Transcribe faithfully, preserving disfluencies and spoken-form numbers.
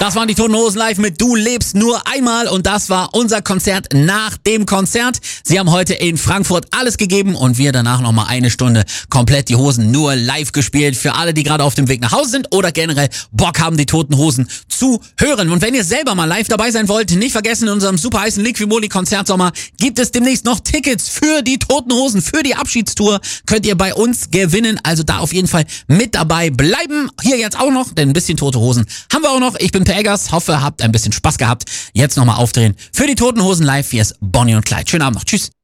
Das waren die Toten Hosen live mit Du lebst nur einmal und das war unser Konzert nach dem Konzert. Sie haben heute in Frankfurt alles gegeben und wir danach nochmal eine Stunde komplett die Hosen nur live gespielt. Für alle, die gerade auf dem Weg nach Hause sind oder generell Bock haben, die Toten Hosen zu hören. Und wenn ihr selber mal live dabei sein wollt, nicht vergessen, in unserem super heißen Liquimoli Konzertsommer gibt es demnächst noch Tickets für die Toten Hosen, für die Abschiedstour. Könnt ihr bei uns gewinnen, also da auf jeden Fall mit dabei bleiben. Hier jetzt auch noch, denn ein bisschen Tote Hosen haben wir auch noch. Ich bin Per Eggers, hoffe, habt ein bisschen Spaß gehabt. Jetzt nochmal aufdrehen für die Toten Hosen live. Hier ist Bonnie und Clyde. Schönen Abend noch. Tschüss.